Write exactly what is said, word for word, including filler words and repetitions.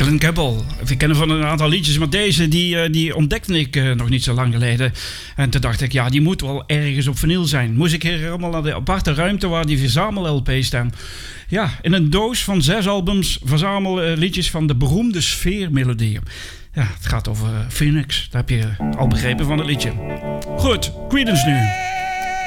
Glen Campbell. We kennen van een aantal liedjes, maar deze die, die ontdekte ik uh, nog niet zo lang geleden. En toen dacht ik, ja, die moet wel ergens op vinyl zijn. Moest ik hier helemaal naar de aparte ruimte waar die verzamel-L P's staan. Ja, in een doos van zes albums verzamel uh, liedjes van de beroemde sfeermelodieën. Ja, het gaat over uh, Phoenix. Dat heb je al begrepen van het liedje. Goed, Creedence nu.